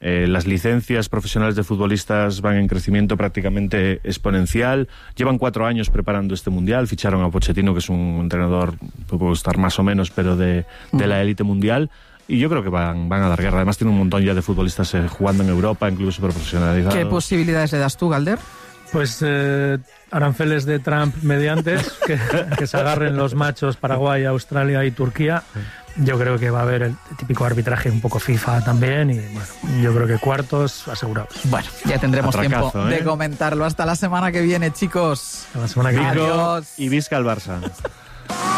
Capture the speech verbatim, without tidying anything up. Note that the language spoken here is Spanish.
Eh, las licencias profesionales de futbolistas van en crecimiento prácticamente exponencial. Llevan cuatro años preparando este mundial. Ficharon a Pochettino, que es un entrenador, puede estar más o menos, pero de, de la élite mundial. Y yo creo que van, van a dar guerra. Además tiene un montón ya de futbolistas eh, jugando en Europa, incluso super profesionalizados. ¿Qué posibilidades le das tú, Galder? Pues eh, aranceles de Trump mediante, que, que se agarren los machos Paraguay, Australia y Turquía. Yo creo que va a haber el típico arbitraje un poco FIFA también y bueno, yo creo que cuartos asegurados. Bueno, ya tendremos Atracazo, tiempo ¿eh? de comentarlo. Hasta la semana que viene, chicos. Hasta la semana que viene. Adiós. Y visca al Barça.